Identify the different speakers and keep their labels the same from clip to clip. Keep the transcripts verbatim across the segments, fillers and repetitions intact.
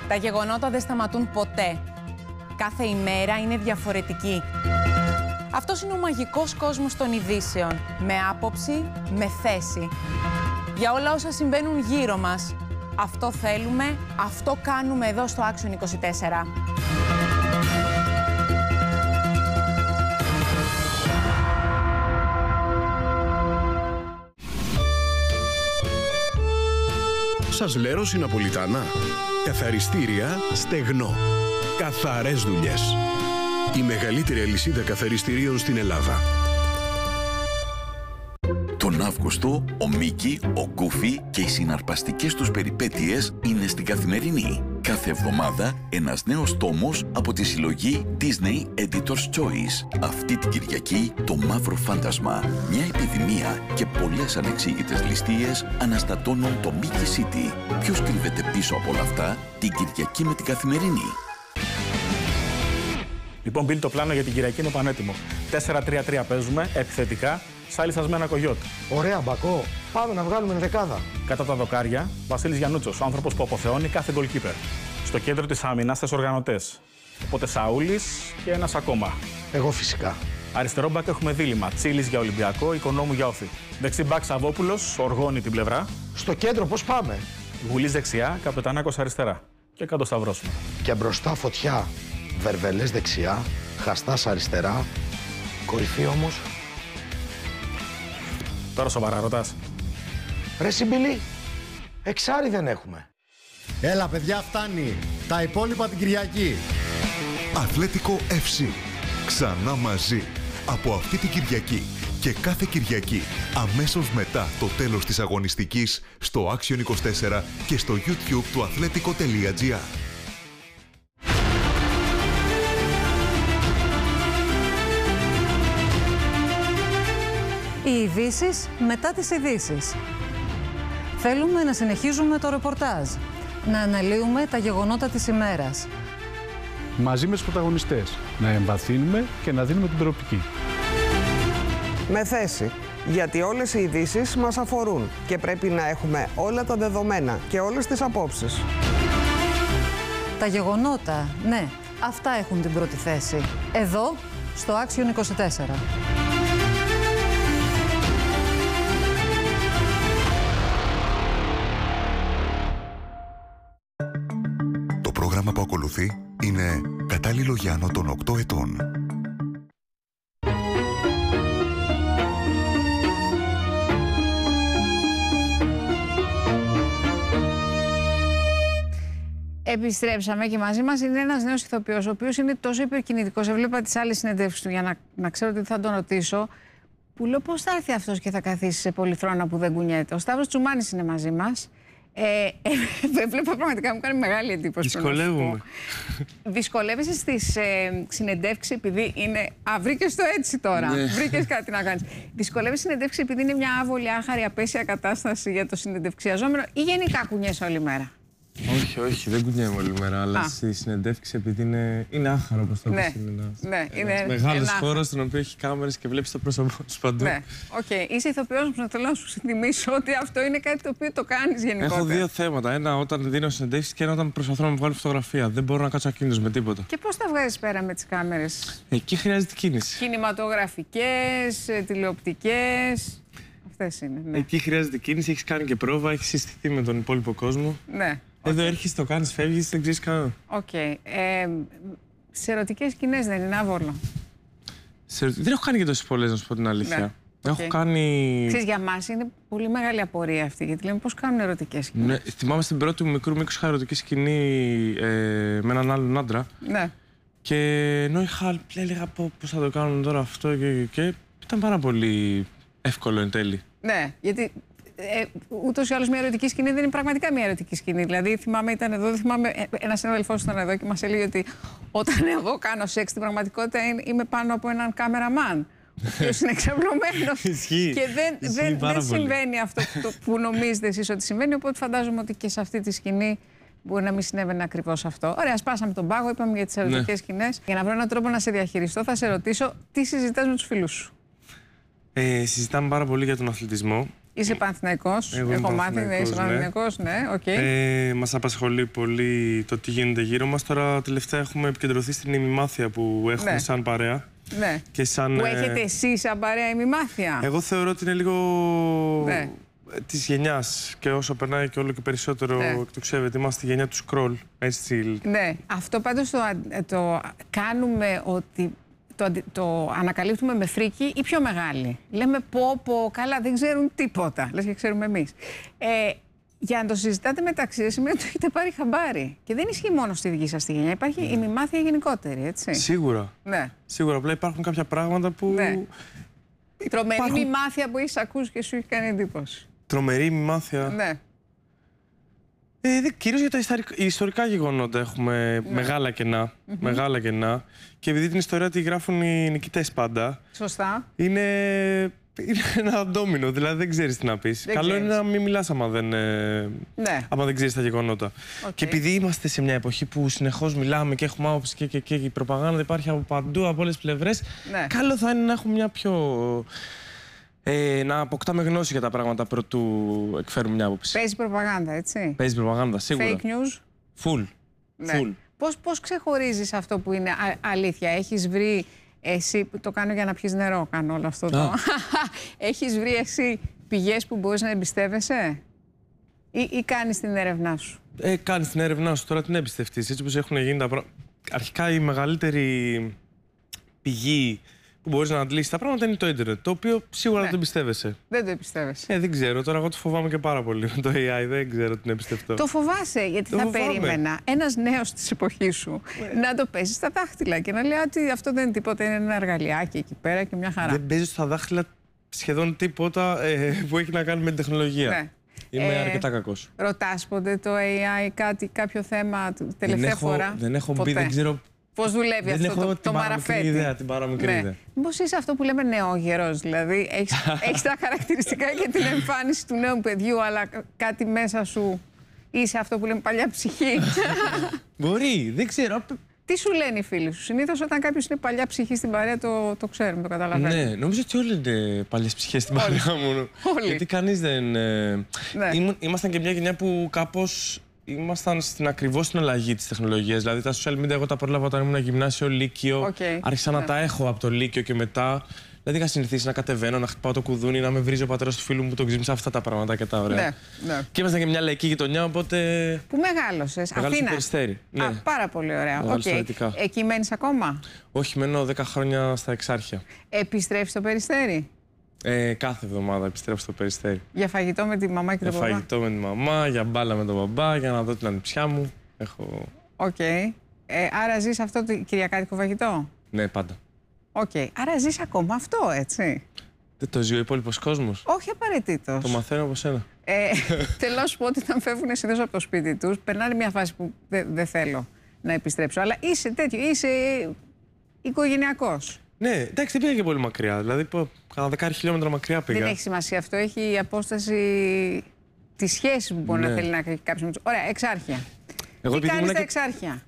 Speaker 1: Τα γεγονότα δεν σταματούν ποτέ. Κάθε ημέρα είναι διαφορετική. Αυτός είναι ο μαγικός κόσμος των ειδήσεων. Με άποψη, με θέση. Για όλα όσα συμβαίνουν γύρω μας. Αυτό θέλουμε, αυτό κάνουμε εδώ στο Action είκοσι τέσσερα.
Speaker 2: Σας λέω Ναπολιτάνα. Καθαριστήρια στεγνό. Καθαρές δουλειές. Η μεγαλύτερη αλυσίδα καθαριστηρίων στην Ελλάδα.
Speaker 3: Τον Αύγουστο, ο Μίκη, ο Γκούφι και οι συναρπαστικές τους περιπέτειες είναι στην Καθημερινή. Κάθε εβδομάδα ένας νέος τόμος από τη συλλογή Disney Editor's Choice. Αυτή την Κυριακή, το Μαύρο Φάντασμα. Μια επιδημία και πολλές ανεξήγητες ληστείες αναστατώνουν το Mickey City. Ποιος κρύβεται πίσω από όλα αυτά, την Κυριακή με την Καθημερινή.
Speaker 4: Λοιπόν, μπει το πλάνο για την Κυριακή είναι πανέτοιμο. τέσσερα τρία τρία παίζουμε, επιθετικά, σάλισσας με ένα κογιότ.
Speaker 5: Ωραία, Μπακό. Πάμε να βγάλουμε δεκάδα.
Speaker 4: Κατά τα δοκάρια, Βασίλης Γιαννούτσος, ο άνθρωπος που αποθεώνει κάθε goalkeeper. Στο κέντρο της άμυνας, τέσσερις οργανωτές. Οπότε Σαούλης και ένας ακόμα.
Speaker 5: Εγώ φυσικά.
Speaker 4: Αριστερό μπακ έχουμε δίλημμα. Τσίλης για Ολυμπιακό, Οικονόμου για Όφη. Δεξί μπακ Σαββόπουλος, οργώνει την πλευρά.
Speaker 5: Στο κέντρο πώς πάμε?
Speaker 4: Γουλής δεξιά, Καπετανάκος αριστερά. Και κάτω σταυρώσουμε.
Speaker 5: Και μπροστά φωτιά. Βερβελές δεξιά, Χαστάς αριστερά. Κορυφή όμως.
Speaker 4: Τώρα σοβαρά ρωτάς.
Speaker 5: Ρε Συμπηλή, εξάρι δεν έχουμε.
Speaker 6: Έλα παιδιά, φτάνει. Τα υπόλοιπα την Κυριακή.
Speaker 7: Αθλέτικο εφ σι. Ξανά μαζί. Από αυτή την Κυριακή και κάθε Κυριακή αμέσως μετά το τέλος της αγωνιστικής στο Action είκοσι τέσσερα και στο YouTube του αθλέτικο τελεία τζι άρ.
Speaker 8: Οι ειδήσεις μετά τις ειδήσεις. Θέλουμε να συνεχίζουμε το ρεπορτάζ, να αναλύουμε τα γεγονότα της ημέρας.
Speaker 9: Μαζί με τους πρωταγωνιστές, να εμβαθύνουμε και να δίνουμε την προοπτική.
Speaker 10: Με θέση, γιατί όλες οι ειδήσεις μας αφορούν και πρέπει να έχουμε όλα τα δεδομένα και όλες τις απόψεις.
Speaker 8: Τα γεγονότα, ναι, αυτά έχουν την πρώτη θέση. Εδώ, στο Action είκοσι τέσσερα.
Speaker 7: Το πρόγραμμα που ακολουθεί είναι κατάλληλο για άνω των οκτώ ετών.
Speaker 11: Επιστρέψαμε και μαζί μας είναι ένας νέος ηθοποιός, ο οποίος είναι τόσο υπερκινητικός. Έβλεπα τις άλλες συνεντεύξεις του για να, να ξέρω τι θα τον ρωτήσω. Που λέω πώς θα έρθει αυτός και θα καθίσει σε πολυθρόνα που δεν κουνιέται. Ο Σταύρος Τσουμάνης είναι μαζί μας. Ε, ε, έβλεπα πραγματικά, μου κάνει μεγάλη εντύπωση.
Speaker 12: Δυσκολεύομαι.
Speaker 11: Δυσκολεύεσαι στις ε, συνεντεύξεις επειδή είναι. Α, βρήκες το έτσι τώρα.
Speaker 12: Ναι.
Speaker 11: Βρήκες κάτι να κάνεις. Δυσκολεύεσαι συνεντεύξεις επειδή είναι μια άβολη, άχαρη, απέσια κατάσταση για το συνεντευξιαζόμενο ή γενικά κουνιέσαι όλη μέρα?
Speaker 12: Όχι, όχι, δεν κουνιέμαι όλη μέρα, αλλά
Speaker 11: Α.
Speaker 12: στη συνεντεύξη επειδή είναι, είναι άχαρο, όπως το
Speaker 11: Ναι,
Speaker 12: πεις, είναι ένας,
Speaker 11: ναι,
Speaker 12: ένας
Speaker 11: είναι
Speaker 12: μεγάλος
Speaker 11: ένα-
Speaker 12: χώρος στον οποίο έχει κάμερες και βλέπεις το πρόσωπό σου παντού.
Speaker 11: Ναι, οκ. Okay. Είσαι ηθοποιός που θέλω να σου θυμίσω ότι αυτό είναι κάτι το οποίο το κάνεις γενικότερα.
Speaker 12: Έχω δύο θέματα. Ένα όταν δίνω συνεντεύξεις και ένα όταν προσπαθώ να μου βγάλω φωτογραφία. Δεν μπορώ να κάτσω ακίνητος με τίποτα.
Speaker 11: Και πώς τα βγάζεις πέρα με τις κάμερες?
Speaker 12: Εκεί χρειάζεται κίνηση.
Speaker 11: Κινηματογραφικές, ε, τηλεοπτικές. Αυτές είναι. Ναι.
Speaker 12: Εκεί χρειάζεται κίνηση, έχεις κάνει και πρόβα, έχεις συστηθεί με τον υπόλοιπο κόσμο.
Speaker 11: Ναι.
Speaker 12: Εδώ έρχεσαι, το κάνεις, φεύγεις, δεν ξέρεις κανένα.
Speaker 11: Οκ. Okay. Ε, σε ερωτικές σκηνές δεν είναι άβολο?
Speaker 12: Σε... Δεν έχω κάνει και τόσες πολλές, να σου πω την αλήθεια.
Speaker 11: Ναι.
Speaker 12: Έχω
Speaker 11: Okay.
Speaker 12: κάνει.
Speaker 11: Ξέρεις, για μας είναι πολύ μεγάλη απορία αυτή, γιατί λέμε πώς κάνουν ερωτικές σκηνές.
Speaker 12: Ναι, θυμάμαι στην πρώτη μου μικρού μήκους είχα ερωτική σκηνή ε, με έναν άλλον άντρα.
Speaker 11: Ναι.
Speaker 12: Και ενώ είχα, έλεγα πώς θα το κάνουμε τώρα αυτό και, και, και ήταν πάρα πολύ εύκολο εν τέλει.
Speaker 11: Ναι, γιατί ε, ούτως ή άλλως μια ερωτική σκηνή δεν είναι πραγματικά μια ερωτική σκηνή. Δηλαδή, θυμάμαι, ήταν εδώ, δεν θυμάμαι, ένας συναδελφός ήταν εδώ και μας έλεγε ότι όταν εγώ κάνω σεξ, στην πραγματικότητα είμαι πάνω από έναν κάμεραμαν. Ο οποίος είναι εξαπλωμένος.
Speaker 12: Ισχύει.
Speaker 11: Και δεν,
Speaker 12: Ισχύει
Speaker 11: δεν,
Speaker 12: πάρα
Speaker 11: δεν
Speaker 12: πολύ.
Speaker 11: συμβαίνει αυτό που, που νομίζετε εσείς ότι συμβαίνει. Οπότε φαντάζομαι ότι και σε αυτή τη σκηνή μπορεί να μην συνέβαινε ακριβώς αυτό. Ωραία, σπάσαμε τον πάγο, είπαμε για τις ερωτικές
Speaker 12: Ναι.
Speaker 11: σκηνές. Για να βρω έναν τρόπο να σε διαχειριστώ, θα σε ρωτήσω τι συζητάς με τους φίλους σου.
Speaker 12: Ε, συζητάμε πάρα πολύ για τον αθλητισμό,
Speaker 11: Είσαι Παναθηναϊκός, έχω μάθει, ναι, είσαι Παναθηναϊκός, ναι, οκ. Okay.
Speaker 12: Ε, μας απασχολεί πολύ το τι γίνεται γύρω μας. Τώρα τελευταία έχουμε επικεντρωθεί στην ημιμάθεια που έχουμε ναι. σαν παρέα.
Speaker 11: Ναι.
Speaker 12: Και σαν,
Speaker 11: που έχετε εσείς σαν παρέα ημιμάθεια.
Speaker 12: Εγώ θεωρώ ότι είναι λίγο ναι. της γενιάς και όσο περνάει και όλο και περισσότερο ναι. εκτοξεύεται. Είμαστε στη γενιά του scroll, έτσι.
Speaker 11: Ναι, αυτό πάντως το, το κάνουμε ότι... Το, το ανακαλύπτουμε με φρίκι ή πιο μεγάλη. Λέμε πω πω, καλά, δεν ξέρουν τίποτα. Λες και ξέρουμε εμείς. Ε, για να το συζητάτε μεταξύ σας σημαίνει ότι το έχετε πάρει χαμπάρι. Και δεν ισχύει μόνο στη δική σας τη γενιά. Υπάρχει mm. η μημάθεια γενικότερη, έτσι.
Speaker 12: Σίγουρα.
Speaker 11: Ναι.
Speaker 12: Σίγουρα. Απλά υπάρχουν κάποια πράγματα που... Ναι.
Speaker 11: Τρομερή
Speaker 12: υπάρχουν...
Speaker 11: μημάθεια που έχεις ακούσει και σου έχει κάνει εντύπωση.
Speaker 12: Τρομερή μημάθεια.
Speaker 11: Ναι.
Speaker 12: Ε, κυρίως για τα ιστορικά γεγονότα έχουμε ναι. μεγάλα κενά, mm-hmm. μεγάλα κενά. Και επειδή την ιστορία τη γράφουν οι νικητές πάντα.
Speaker 11: Σωστά.
Speaker 12: Είναι, είναι ένα ντόμινο, δηλαδή δεν ξέρεις τι να πεις. Δεν Καλό ξέρεις. είναι να μην μιλάς άμα δεν, ναι. άμα δεν ξέρεις τα γεγονότα. Okay. Και επειδή είμαστε σε μια εποχή που συνεχώς μιλάμε και έχουμε άποψη και, και, και η προπαγάνδα υπάρχει από παντού, από όλες τις πλευρές, ναι. καλό θα είναι να έχουμε μια πιο... Ε, να αποκτάμε γνώση για τα πράγματα πρωτού εκφέρουμε μια άποψη.
Speaker 11: Παίζει προπαγάνδα, έτσι.
Speaker 12: Παίζει προπαγάνδα, σίγουρα.
Speaker 11: Fake news.
Speaker 12: Full.
Speaker 11: Ναι. Full. Πώς, πώς ξεχωρίζεις αυτό που είναι α, αλήθεια. Έχεις βρει εσύ, που το κάνω για να πιεις νερό, κάνω όλο αυτό το. Έχεις βρει εσύ πηγές που μπορείς να εμπιστεύεσαι ή, ή κάνεις την έρευνά σου.
Speaker 12: Ε, κάνεις την έρευνά σου, τώρα την εμπιστευτείς. Έτσι όπως έχουν γίνει τα πράγματα. Αρχικά η μεγαλύτερη πηγή που μπορείς να αντλήσεις τα πράγματα είναι το ίντερνετ, το οποίο σίγουρα ναι. δεν το εμπιστεύεσαι.
Speaker 11: Δεν το εμπιστεύεσαι.
Speaker 12: Ε, δεν ξέρω. Τώρα εγώ το φοβάμαι και πάρα πολύ με το έι άι. Δεν ξέρω την εμπιστευτώ.
Speaker 11: Το φοβάσαι, γιατί το θα φοβάμαι. Περίμενα ένας νέος της εποχής σου ναι. να το παίζει στα δάχτυλα και να λέει ότι αυτό δεν είναι τίποτα, είναι ένα εργαλειάκι εκεί πέρα και μια χαρά.
Speaker 12: Δεν παίζει στα δάχτυλα σχεδόν τίποτα ε, που έχει να κάνει με την τεχνολογία. Ναι. Είμαι ε, αρκετά κακός.
Speaker 11: Ρωτάς ποτέ το έι άι κάτι, κάποιο θέμα τελευταία
Speaker 12: δεν
Speaker 11: φορά?
Speaker 12: Έχω, δεν έχω μπει, δεν ξέρω.
Speaker 11: Πώς δουλεύει δεν αυτό το, το μαραφέτη.
Speaker 12: Ιδέα, την παραμικρή ναι. ιδέα.
Speaker 11: Μήπως είσαι αυτό που λέμε νεόγερος, δηλαδή έχεις, έχεις τα χαρακτηριστικά και την εμφάνιση του νέου παιδιού, αλλά κάτι μέσα σου είσαι αυτό που λέμε παλιά ψυχή.
Speaker 12: Μπορεί, δεν ξέρω.
Speaker 11: Τι σου λένε οι φίλοι σου? Συνήθως όταν κάποιος είναι παλιά ψυχή στην παρέα το, το ξέρουμε, το καταλαβαίνουμε.
Speaker 12: Ναι, νομίζω ότι όλοι είναι παλιές ψυχές στην παρέα μου. Γιατί κανείς δεν... Ε... Ναι. Ήμασταν και μια γενιά που κάπως... Ήμασταν στην ακριβώς την αλλαγή της τεχνολογίας. Δηλαδή τα social media εγώ τα πρόλαβα όταν ήμουν γυμνάσιο, λύκειο. Okay. Άρχισα ναι. να τα έχω από το λύκειο και μετά. Δηλαδή είχα συνηθίσει να κατεβαίνω, να χτυπάω το κουδούνι, να με βρίζει ο πατέρας του φίλου μου που τον ξύμισα, αυτά τα πράγματα και τα ωραία. Ναι, ναι. Και ήμασταν και μια λαϊκή γειτονιά, οπότε.
Speaker 11: Πού μεγάλωσες?
Speaker 12: Αθήνα. Στο Περιστέρι. Ναι.
Speaker 11: Α, πάρα πολύ ωραία. Okay. Εκεί μένεις ακόμα?
Speaker 12: Όχι, μένω δέκα χρόνια στα Εξάρχεια.
Speaker 11: Επιστρέφεις στο Περιστέρι?
Speaker 12: Ε, κάθε εβδομάδα επιστρέφω στο Περιστέρι.
Speaker 11: Για φαγητό με τη μαμά και τον μπαμπά?
Speaker 12: Για φαγητό με τη μαμά, για μπάλα με τον μπαμπά, για να δω την ανιψιά μου. Έχω...
Speaker 11: Οκ. Okay. Ε, άρα ζεις αυτό το κυριακάτικο φαγητό?
Speaker 12: Ναι, πάντα.
Speaker 11: Οκ. Okay. Άρα ζεις ακόμα αυτό, έτσι?
Speaker 12: Δεν το ζει ο υπόλοιπος κόσμος?
Speaker 11: Όχι απαραίτητος.
Speaker 12: Το μαθαίνω από σένα.
Speaker 11: Ε, θέλω να σου πω ότι όταν φεύγουν συνήθως από το σπίτι τους, περνάνε μια φάση που δεν δε θέλω να επιστρέψω. Αλλά είσαι τέτοιο, είσαι οικογενειακός.
Speaker 12: Ναι, εντάξει, δεν πήγα και πολύ μακριά. Δηλαδή, πω, κάνα δεκάρι χιλιόμετρα μακριά πήγα.
Speaker 11: Δεν έχει σημασία αυτό. Έχει η απόσταση τη σχέση που μπορεί ναι. να θέλει να έχει κάποιο. Ωραία, Εξάρχεια. Εγώ τι κάνεις στα και... Εξάρχεια?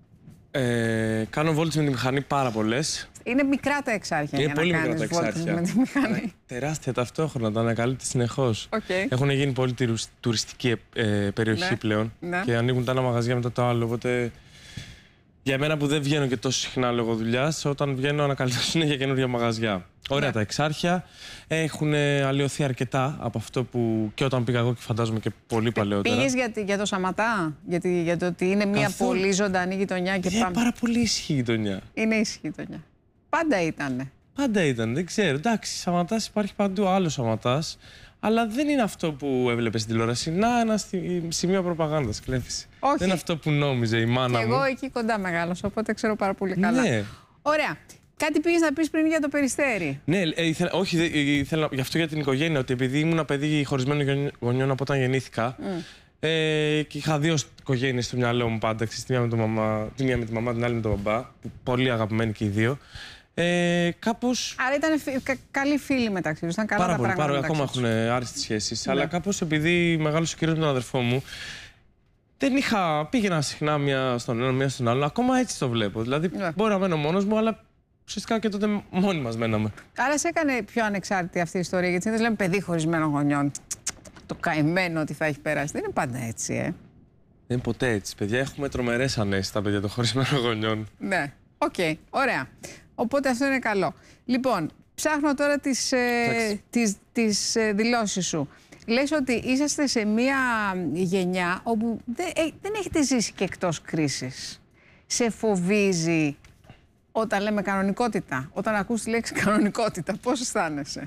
Speaker 12: Ε, κάνω βόλτες με τη μηχανή πάρα πολλές.
Speaker 11: Είναι μικρά τα Εξάρχεια.
Speaker 12: Είναι
Speaker 11: για
Speaker 12: πολύ
Speaker 11: να
Speaker 12: μικρά τα Εξάρχεια.
Speaker 11: Με τη μηχανή.
Speaker 12: Τεράστια ταυτόχρονα, τα ανακαλύπτει συνεχώς.
Speaker 11: Okay.
Speaker 12: Έχουν γίνει πολύ τουριστική ε, περιοχή ναι. πλέον. Ναι. Και ανοίγουν τα ένα μαγαζιά μετά το άλλο. Οπότε. Για μένα που δεν βγαίνω και τόσο συχνά λόγω δουλειάς, όταν βγαίνω ανακαλύπτω για καινούργια μαγαζιά. Ωραία, ναι. τα Εξάρχεια έχουν αλλοιωθεί αρκετά από αυτό που και όταν πήγα εγώ και φαντάζομαι και πολύ παλαιότερα.
Speaker 11: Πήγες για, για το Σαματά, γιατί, για το ότι είναι μια Καθώς... πολύ ζωντανή γειτονιά και
Speaker 12: είναι
Speaker 11: πάμε.
Speaker 12: Πάρα πολύ ήσυχη γειτονιά.
Speaker 11: Είναι ήσυχη γειτονιά. Πάντα ήτανε.
Speaker 12: Πάντα ήταν, δεν ξέρω. Εντάξει, Σαματάς υπάρχει παντού, άλλο Σαματάς. Αλλά δεν είναι αυτό που έβλεπε στην τηλεόραση. Να, ένα σημείο προπαγάνδας, κλέφτησε.
Speaker 11: Όχι.
Speaker 12: Δεν είναι αυτό που νόμιζε η μάνα
Speaker 11: και
Speaker 12: μου.
Speaker 11: Εγώ εκεί κοντά μεγάλωσα, οπότε ξέρω πάρα πολύ καλά.
Speaker 12: Ναι.
Speaker 11: Ωραία. Κάτι πήγες να πεις πριν για το Περιστέρι?
Speaker 12: Ναι, ε, ήθελα, όχι, ε, ήθελα, γι' αυτό για την οικογένεια. Ότι επειδή ήμουν ένα παιδί χωρισμένο γονιών από όταν γεννήθηκα. Mm. Ε, και είχα δύο οικογένειες στο μυαλό μου πάντα. Τη μία με, το μαμά, τη μία με τη μαμά, την άλλη με τον μπαμπά. Που πολύ αγαπημένοι και οι δύο. Ε, κάπως...
Speaker 11: Άρα ήταν φι... κα... καλοί φίλοι μεταξύ τους, ήταν καλά
Speaker 12: πάρα
Speaker 11: τα
Speaker 12: πολύ,
Speaker 11: πράγματα
Speaker 12: πάρα, ακόμα έχουν άριστες σχέσεις. Ναι. Αλλά κάπως επειδή μεγάλωσε ο κύριος με τον αδερφό μου, δεν είχα... πήγαινα συχνά μία στον ένα, μία στον άλλο. Ακόμα έτσι το βλέπω. Δηλαδή, ναι. μπορεί να μένω μόνος μου, αλλά ουσιαστικά και τότε μόνοι μας μέναμε.
Speaker 11: Άρα σε έκανε πιο ανεξάρτητη αυτή η ιστορία, γιατί δεν λέμε παιδί χωρισμένων γονιών. Το καημένο ότι θα έχει περάσει. Δεν είναι πάντα έτσι, ε.
Speaker 12: Δεν είναι ποτέ έτσι, παιδιά. Έχουμε τρομερές ανέσεις τα παιδιά των χωρισμένων γονιών.
Speaker 11: Ναι, οκ, okay, ωραία. Οπότε αυτό είναι καλό. Λοιπόν, ψάχνω τώρα τις, ε, τις, τις ε, δηλώσεις σου. Λες ότι είσαστε σε μία γενιά όπου δεν, ε, δεν έχετε ζήσει και εκτός κρίσης. Σε φοβίζει όταν λέμε κανονικότητα, όταν ακούς τη λέξη κανονικότητα, πώς αισθάνεσαι?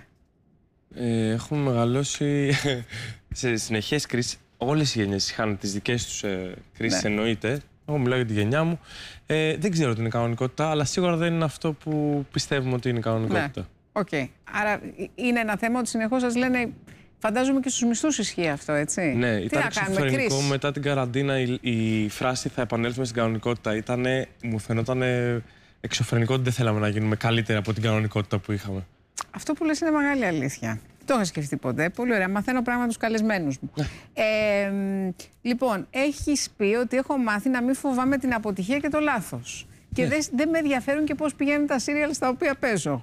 Speaker 12: Ε, έχουμε μεγαλώσει σε συνεχές κρίσεις. Όλες οι γενιές είχαν τις δικές τους ε, κρίσεις, ναι. Εννοείται. Εγώ μιλάω για τη γενιά μου. Ε, δεν ξέρω τι είναι κανονικότητα, αλλά σίγουρα δεν είναι αυτό που πιστεύουμε ότι είναι κανονικότητα.
Speaker 11: Ναι. Οκ. Okay. Άρα είναι ένα θέμα ότι συνεχώς σας λένε. Φαντάζομαι και στους μισθούς ισχύει αυτό, έτσι.
Speaker 12: Ναι,
Speaker 11: τι
Speaker 12: ήταν εξωφρενικό μετά την καραντίνα η, η φράση «θα επανέλθουμε στην κανονικότητα». Ήτανε, μου φαινόταν εξωφρενικό ότι δεν θέλαμε να γίνουμε καλύτεροι από την κανονικότητα που είχαμε.
Speaker 11: Αυτό που λες είναι μεγάλη αλήθεια. Το είχα σκεφτεί ποτέ. Πολύ ωραία. Μαθαίνω πράγματα τους καλεσμένους μου. ε, λοιπόν, έχεις πει ότι έχω μάθει να μην φοβάμαι την αποτυχία και το λάθος. Και ναι. δεν δε με ενδιαφέρουν και πώς πηγαίνουν τα σύριαλ στα οποία παίζω.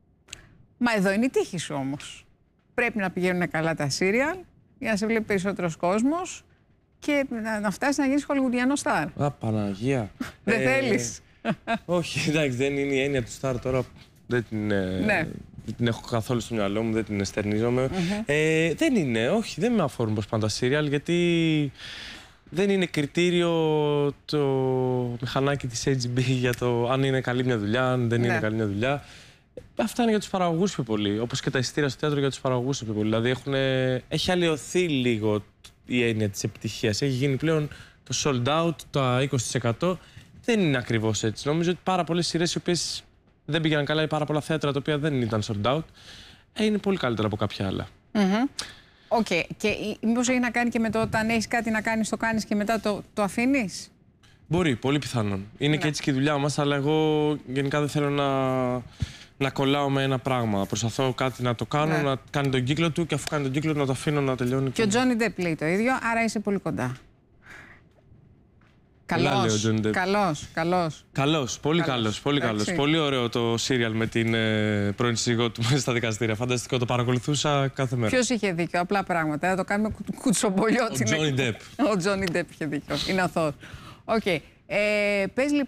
Speaker 11: Μα εδώ είναι η τύχη σου όμως. Πρέπει να πηγαίνουν καλά τα σύριαλ για να σε βλέπει περισσότερος κόσμος και να, να φτάσει να γίνεις χολιγουδιανό στάρ.
Speaker 12: Α, Παναγία.
Speaker 11: Δεν ε, θέλεις.
Speaker 12: Όχι, εντάξει, δεν είναι η έννοια του στάρ τώρα. Δεν την, ναι. δεν την έχω καθόλου στο μυαλό μου, δεν την εστερνίζομαι. Mm-hmm. ε, δεν είναι, όχι, δεν με αφορούν πως πάντα σύριαλ, γιατί δεν είναι κριτήριο το μηχανάκι της έιτς μπι για το αν είναι καλή μια δουλειά, αν δεν ναι. είναι καλή μια δουλειά. Αυτά είναι για τους παραγωγούς πιο πολύ, όπως και τα εισιτήρια στο θέατρο για τους παραγωγούς πιο πολύ. Δηλαδή έχουν, έχει αλλοιωθεί λίγο η έννοια της επιτυχίας. Έχει γίνει πλέον το sold out, το είκοσι τοις εκατό. Δεν είναι ακριβώς έτσι. Νομίζω ότι πάρα πολλές σειρές οι οποίες δεν πήγαιναν καλά ή πάρα πολλά θέατρα τα οποία δεν ήταν sold out, ε, είναι πολύ καλύτερα από κάποια άλλα.
Speaker 11: Οκ. Mm-hmm. Okay. Και μήπως έχει να κάνει και με το όταν έχεις κάτι να κάνεις, το κάνεις και μετά το, το αφήνεις?
Speaker 12: Μπορεί, πολύ πιθανόν. Είναι ναι. και έτσι και η δουλειά μας, αλλά εγώ γενικά δεν θέλω να, να κολλάω με ένα πράγμα. Προσπαθώ κάτι να το κάνω, ναι. να κάνει τον κύκλο του και αφού κάνει τον κύκλο του να το αφήνω να τελειώνει.
Speaker 11: Και ο Τζόνι Ντεπ λέει το ίδιο, άρα είσαι πολύ κοντά. Καλός, καλός, καλός.
Speaker 12: Καλός, πολύ καλός, καλός πολύ καλός. Πολύ ωραίο το σύριαλ με την ε, πρώην σύζυγό του μέσα στα δικαστήρια. Φανταστικό, το παρακολουθούσα κάθε μέρα.
Speaker 11: Ποιος είχε δίκιο, απλά πράγματα, το κάνουμε κουτσομπολιό.
Speaker 12: Ο Τζόνι Ντεπ.
Speaker 11: Ο Τζόνι Ντεπ είχε δίκιο, είναι αθώος. Οκ. Okay. Ε, πες λοιπόν